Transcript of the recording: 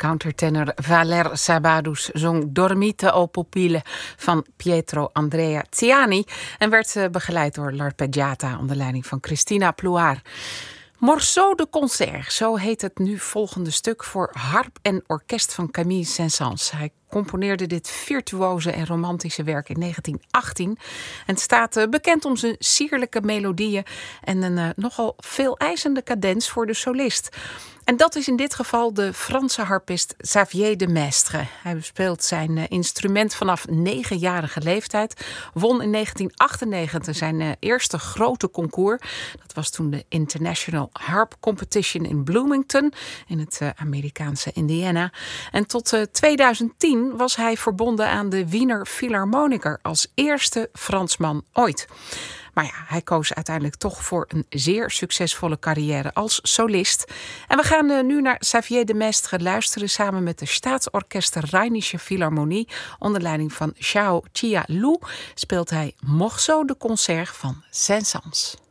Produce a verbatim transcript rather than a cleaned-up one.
countertenor Valer Sabadus zong Dormite o pupille van Pietro Andrea Ziani en werd begeleid door L'Arpeggiata onder leiding van Cristina Plouar. Morceau de concert, zo heet het nu volgende stuk voor harp en orkest van Camille Saint-Saëns. Hij componeerde dit virtuoze en romantische werk in negentien achttien. En het staat uh, bekend om zijn sierlijke melodieën en een uh, nogal veeleisende cadens voor de solist. En dat is in dit geval de Franse harpist Xavier de Maistre. Hij bespeelt zijn uh, instrument vanaf negenjarige leeftijd. Won in negentien achtennegentig zijn uh, eerste grote concours. Dat was toen de International Harp Competition in Bloomington in het uh, Amerikaanse Indiana. En tot uh, tweeduizend tien was hij verbonden aan de Wiener Philharmoniker als eerste Fransman ooit. Maar ja, hij koos uiteindelijk toch voor een zeer succesvolle carrière als solist. En we gaan uh, nu naar Xavier de Maistre luisteren samen met de Staatsorchester Rheinische Philharmonie. Onder leiding van Xiao Chia Lu speelt hij Morceau de concert van Saint-Saëns.